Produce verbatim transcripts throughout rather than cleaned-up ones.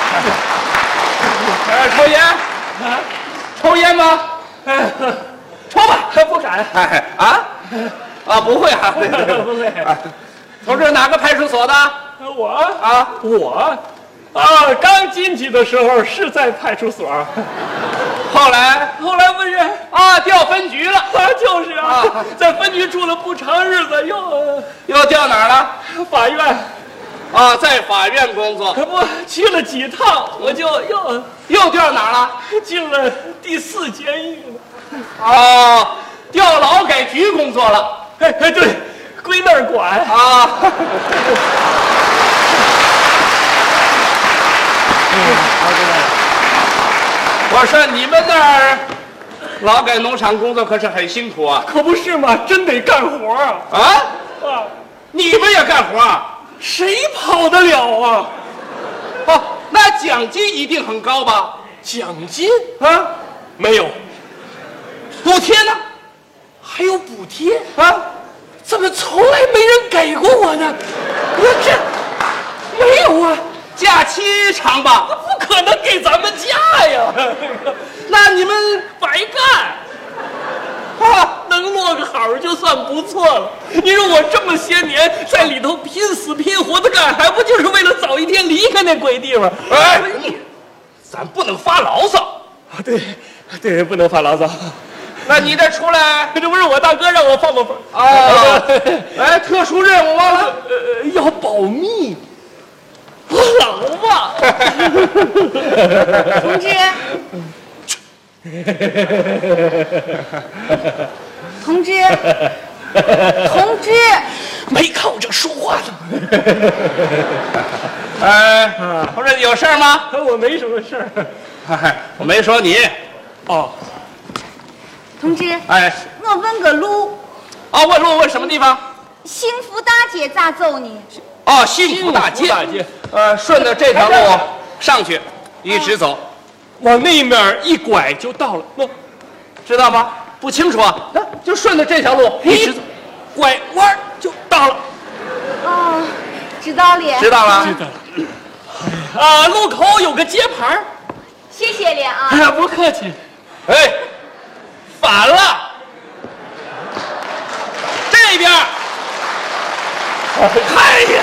呃，抽烟？啊？抽烟吗？抽吧， 不敢。 哎啊啊，不会啊，对对对不会。 啊，同志，哪个派出所的？ 我啊， 我啊，刚进去的时候是在派出所， 后来后来不是啊，调分局了。 啊，就是啊， 啊在分局住了不长日子，又又调哪儿了？ 法院。 啊，在法院工作。 可不去了几趟，我就又又调哪儿了？ 进了第四监狱了。 哦，调劳改局工作了。 哎哎，对，归那儿管啊。我说你们那儿劳改农场工作可是很辛苦啊。 可不是嘛，真得干活啊！ 啊啊， 你们也干活啊？ 谁跑得了啊？ 哦，那奖金一定很高吧？ 奖金啊， 没有， 补贴呢？ 还有补贴啊？ 怎么从来没人给过我呢？我这没有啊， 假期长吧？ 不可能给咱们假呀！ 那你们白干啊，能落个好就算不错了。你说我这么些年在里头拼死拼活的干，还不就是为了早一天离开那鬼地方？ 哎，你，咱不能发牢骚啊！对，对，不能发牢骚。 那你这出来， 这不是我大哥让我放放风啊？哎，特殊任务忘了， 呃，要保密。我老吧， 同志，同志，同志， 没看我这说话呢。 哎，同志有事儿吗？ 我没什么事儿。 我没说你。 哦， 同志， 哎， 我问个路。 啊，问路问什么地方？ 幸福大街咋走呢？ 哦，幸福大街。 大街， 呃，顺着这条路上去，一直走， 往那面一拐就到了。那知道吗？不清楚啊？那就顺着这条路一直走， 拐弯就到了。 哦，知道了。 知道了。 知道了。啊，路口有个街牌。 谢谢了啊。 哎呀，不客气。 哎，反了，这边。 哎呀！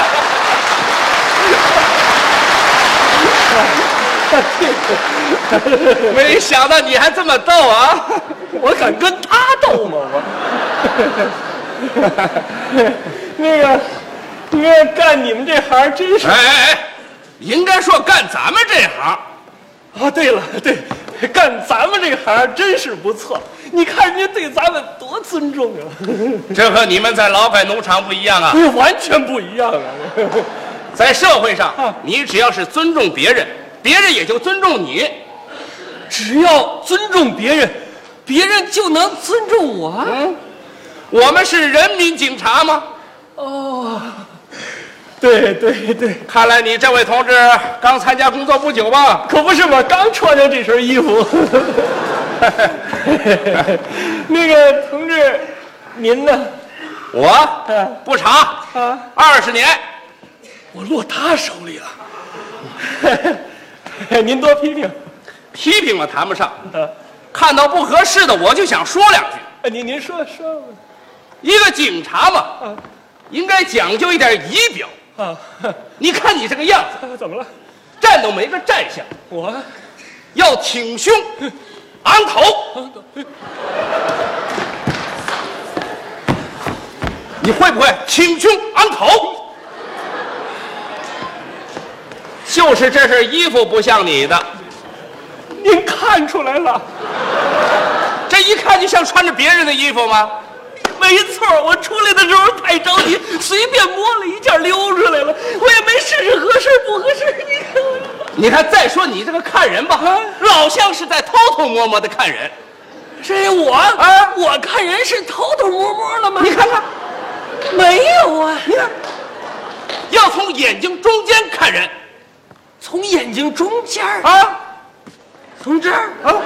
没想到你还这么逗啊！ 我敢跟他斗吗？我那个，那个干你们这行真是…… 哎哎哎，应该说干咱们这行。 啊，对了，对，干咱们这行真是不错。你看人家对咱们多尊重啊！ 这和你们在劳改农场不一样啊！ 哎，完全不一样啊！ 在社会上，你只要是尊重别人，别人也就尊重你。 只要尊重别人，别人就能尊重我。 嗯，我们是人民警察吗？ 哦，对对对， 看来你这位同志刚参加工作不久吧？ 可不是嘛，刚穿上这身衣服。那个同志，您呢？ 我不长啊， 二十年， 我落他手里了。您多批评， 批评了谈不上，看到不合适的我就想说两句。 哎，您您说说吧。 一个警察嘛， 啊， 应该讲究一点仪表啊。 你看你这个样子， 怎么了？ 站都没个站相。 我要挺胸昂头。你会不会挺胸昂头？就是这身衣服不像你的。 您看出来了？ 这一看就像穿着别人的衣服吗？ 没错，我出来的时候太着急，随便摸了一件溜出来了，我也没试试合适不合适。你看我， 你看，再说你这个看人吧， 啊、 老像是在偷偷摸摸的看人。 谁我啊？我看人是偷偷摸摸了吗？ 你看看， 没有啊。 你看，要从眼睛中间看人， 从眼睛中间啊， 从这儿啊。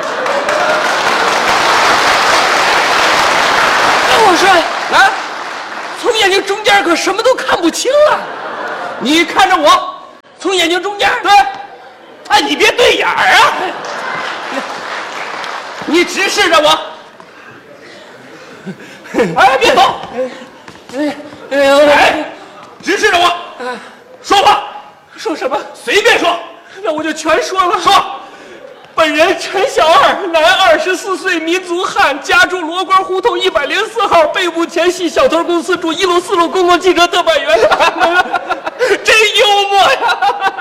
那我说啊，从眼睛中间可什么都看不清了。 你看着我， 从眼睛中间。 对，哎，你别对眼儿啊，你直视着我。哎，别走！ 哎哎呀， 哎，直视着我，说话， 说什么？ 随便说， 那我就全说了。 说。 本人陈小二，男，二十四岁，民族汉，家住罗官胡同一百零四号，被捕前系小偷公司，住一路四路公共汽车特派员。真幽默呀！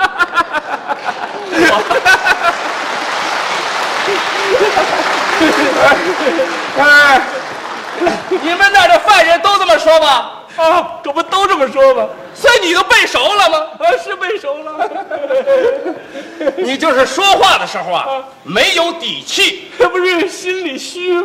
哎，你们那儿的犯人都这么说吗？ 啊，这不都这么说吗？ 所以你都背熟了吗？ 啊，是背熟了。 你就是说话的时候啊，没有底气。 这不是心里虚吗？